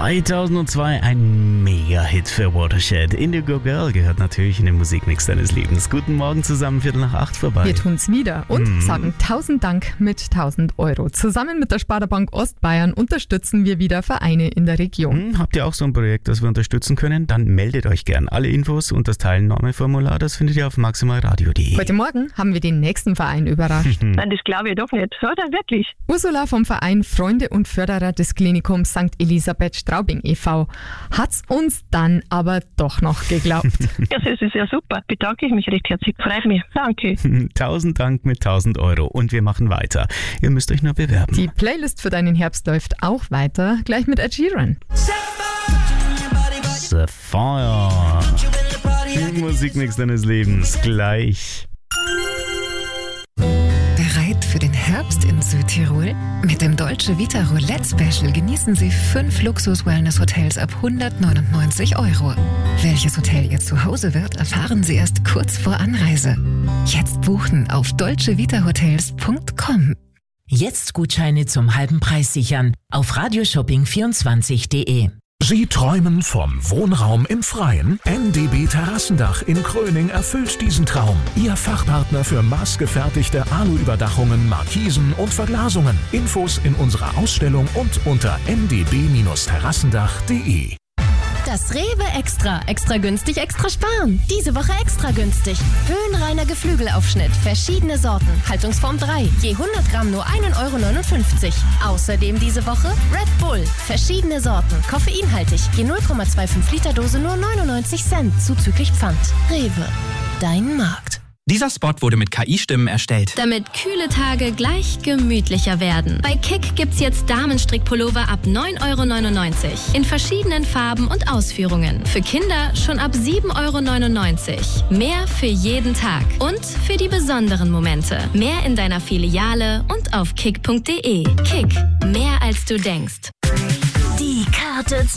2002 ein Mega-Hit für Watershed. Indigo Girl gehört natürlich in den Musikmix deines Lebens. Guten Morgen zusammen, 7:45 vorbei. Wir tun's wieder und sagen 1000 Dank mit 1000 Euro. Zusammen mit der Sparda-Bank Ostbayern unterstützen wir wieder Vereine in der Region. Habt ihr auch so ein Projekt, das wir unterstützen können? Dann meldet euch gern. Alle Infos und das Teilnahmeformular, das findet ihr auf maximalradio.de. Heute Morgen haben wir den nächsten Verein überrascht. Nein, das glaube ich doch nicht. Oder wirklich? Ursula vom Verein Freunde und Förderer des Klinikums St. Elisabeth Straubing e.V. hat's uns dann aber doch noch geglaubt. Ja, das ist ja super. Bedanke ich mich recht herzlich. Freut mich. Danke. 1000 Dank mit 1000 Euro und wir machen weiter. Ihr müsst euch nur bewerben. Die Playlist für deinen Herbst läuft auch weiter, gleich mit Ed Sheeran. Sapphire. Musikmix deines Lebens gleich. Bereit für den Herbst in Südtirol? Mit dem Dolce Vita Roulette Special genießen Sie 5 Luxus-Wellness-Hotels ab 199 Euro. Welches Hotel Ihr Zuhause wird, erfahren Sie erst kurz vor Anreise. Jetzt buchen auf dolcevitahotels.com. Jetzt Gutscheine zum halben Preis sichern auf radioshopping24.de. Sie träumen vom Wohnraum im Freien? NDB Terrassendach in Kröning erfüllt diesen Traum. Ihr Fachpartner für maßgefertigte Aluüberdachungen, Markisen und Verglasungen. Infos in unserer Ausstellung und unter ndb-terrassendach.de. Das Rewe Extra. Extra günstig, extra sparen. Diese Woche extra günstig. Höhenreiner Geflügelaufschnitt. Verschiedene Sorten. Haltungsform 3. Je 100 Gramm nur 1,59 €. Außerdem diese Woche Red Bull. Verschiedene Sorten. Koffeinhaltig. Je 0,25 Liter Dose nur 99 Cent. Zuzüglich Pfand. Rewe. Dein Markt. Dieser Spot wurde mit KI-Stimmen erstellt. Damit kühle Tage gleich gemütlicher werden. Bei Kick gibt's jetzt Damenstrickpullover ab 9,99 € in verschiedenen Farben und Ausführungen. Für Kinder schon ab 7,99 €. Mehr für jeden Tag und für die besonderen Momente. Mehr in deiner Filiale und auf kick.de. Kick, mehr als du denkst. Die Karte